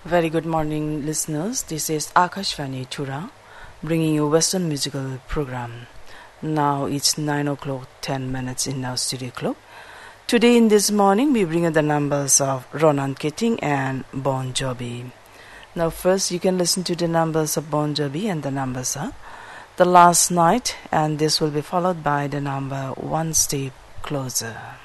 Very good morning, listeners. This is Akashvani Tura, bringing you Western musical program. Now it's 9 o'clock, 10 minutes in our studio clock. Today in this morning, we bring you the numbers of Ronan Keating and Bon Jovi. Now first, you can listen to the numbers of Bon Jovi, and the numbers are The Last Night, and this will be followed by the number One Step Closer.